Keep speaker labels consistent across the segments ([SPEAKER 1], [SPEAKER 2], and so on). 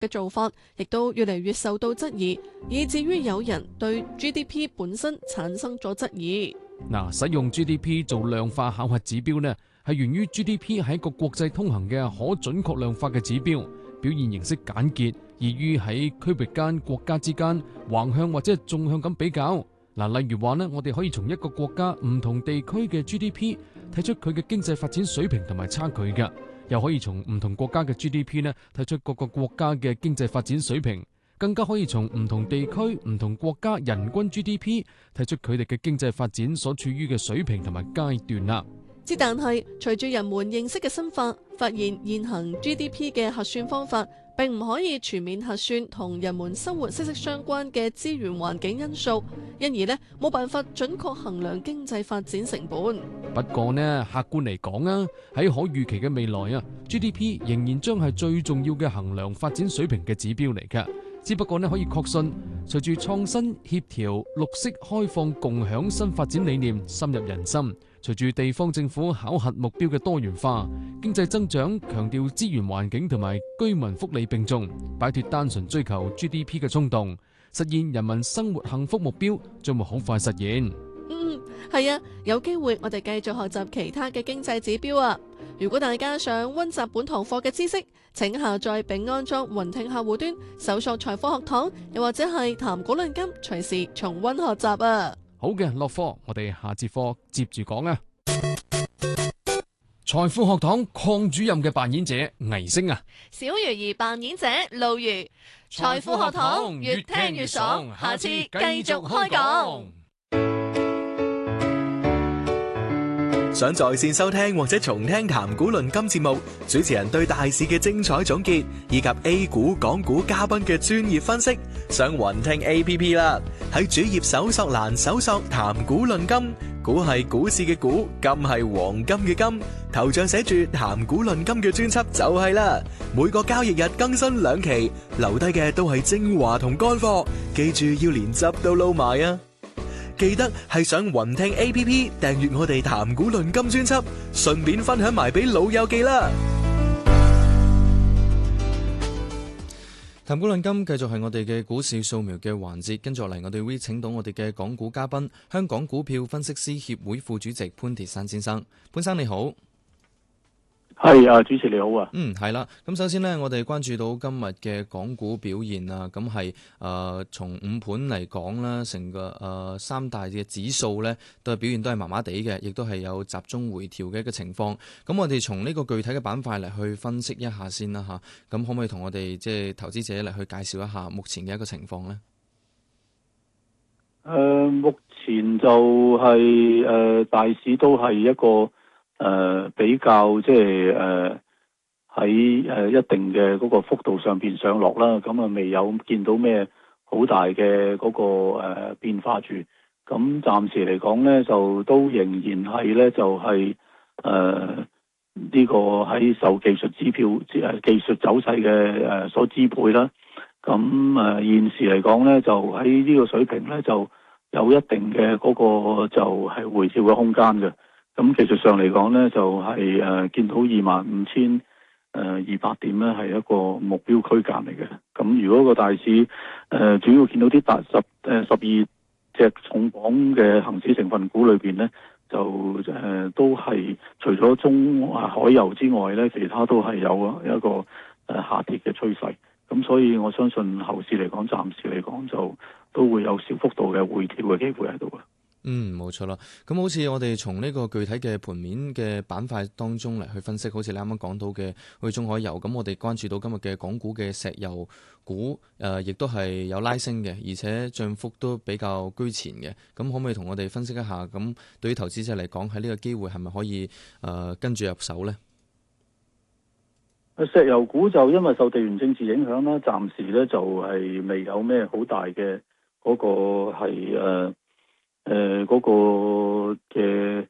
[SPEAKER 1] 嘅做法，亦都越嚟越受到質疑，以至於有人對 GDP 本身產生咗質疑。
[SPEAKER 2] 使用 GDP 做量化考核指標呢，係源於 GDP 係一個國際通行嘅可準確量化嘅指標，表現形式簡潔，易於喺區域間、國家之間橫向或者縱向咁比較。例如話呢，我哋可以從一個國家唔同地區嘅 GDP 睇出佢嘅經濟發展水平同埋差距嘅，又可以從唔同國家嘅 GDP 呢睇出各個國家嘅經濟發展水平，更加可以從唔同地區、唔同國家人均 GDP 睇出佢哋嘅經濟發展所處於嘅水平同埋階段啦。
[SPEAKER 1] 但係隨住人們認識嘅深化，發現現行 GDP 嘅核算方法並唔可以全面核算同人們生活息息相關嘅資源環境因素，因而呢冇辦法準確衡量經濟發展成本。
[SPEAKER 2] 不過呢，客觀嚟講啊，喺可預期嘅未來啊，GDP 仍然將係最重要嘅衡量發展水平嘅指標嚟嘅。只不過呢，可以確信，隨住創新、協調、綠色、開放、共享新發展理念深入人心，隨住地方政府考核目標嘅多元化，經濟增長強調資源環境同埋居民福利並重，擺脫單純追求 GDP 嘅衝動，實現人民生活幸福目標將會好快實現。
[SPEAKER 1] 係啊，有機會我哋繼續學習其他嘅經濟指標啊！如果大家想溫習本堂課嘅知識，請下載並安裝雲聽客戶端，搜索財富學堂，又或者係談古論今，隨時重溫學習啊！
[SPEAKER 2] 好嘅，落課，我哋下節課接住講啊！財富學堂鄺主任嘅扮演者倪星啊，
[SPEAKER 1] 小魚兒扮演者露如，財富學堂越聽越爽，下次繼續開講。
[SPEAKER 3] 想在線收聽或者重聽談古論今節目，主持人對大市嘅精彩總結，以及 A 股、港股嘉賓嘅專業分析，上雲聽 APP 啦。喺主頁搜索欄搜索談古論今，股係股市嘅股，金係黃金嘅金，頭像寫住談古論今嘅專輯就係啦。每個交易日更新2期，留低嘅都係精華同乾貨，記住要連汁都撈埋啊！記得係上雲聽 APP 訂閱我哋談古論今專輯，順便分享埋俾老友記啦。
[SPEAKER 4] 談古論今繼續係我哋嘅股市掃描嘅環節，跟住落嚟我哋會請到我哋嘅港股嘉賓，香港股票分析師協會副主席潘鐵珊先生。潘生你好。
[SPEAKER 5] 係啊，主持你好啊。
[SPEAKER 4] 係啦。咁首先呢，我哋關注到今日嘅港股表現啊，咁係從午盤嚟講啦，成個三大嘅指數呢，都係表現都係麻麻地嘅，亦都係有集中回調嘅一個情況。咁我哋從呢個具體嘅板塊嚟去分析一下先啦吓。咁可唔可以同我哋即係投資者嚟去介紹一下目前嘅一個情況呢？
[SPEAKER 5] 目前就係大市都係一個比較即係喺一定嘅嗰個幅度上邊上落啦，咁啊未有見到咩好大嘅嗰個變化住。咁暫時嚟講呢，就都仍然係呢，就係呢個喺受技術指標技術走勢嘅所支配啦。咁現時嚟講呢，就喺呢個水平呢，就有一定嘅嗰個就係回調嘅空間嘅。咁技術上嚟講呢，就係見到25,200點呢係一個目標區間嚟嘅。咁如果個大市主要見到啲12隻重磅嘅恒指成分股裏邊呢，就都係除咗中海油之外呢，其他都係有一個下跌嘅趨勢。咁所以我相信後市嚟講，暫時嚟講就都會有小幅度嘅回調嘅機會喺度嘅。
[SPEAKER 4] 冇錯啦。咁好似我哋從呢個具體嘅盤面嘅板塊當中嚟去分析，好似你啱啱講到嘅好似中海油，咁我哋關注到今日嘅港股嘅石油股，亦都係有拉升嘅，而且漲幅都比較居前嘅。咁可唔可以同我哋分析一下？咁對於投資者嚟講，喺呢個機會係咪可以跟住入手呢？
[SPEAKER 5] 石油股就因為受地緣政治影響啦，暫時咧就係未有咩好大嘅嗰個係嗰個嘅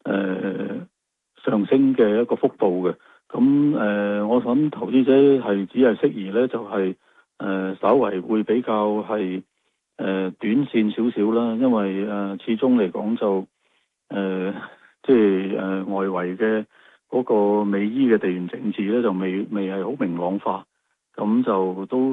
[SPEAKER 5] 上升嘅一個幅度嘅。咁我諗投資者係只係適宜咧，就係稍為會比較係短線少少啦，因為始終嚟講就即係外圍嘅嗰個美伊嘅地緣政治咧就未係好明朗化， 咁就都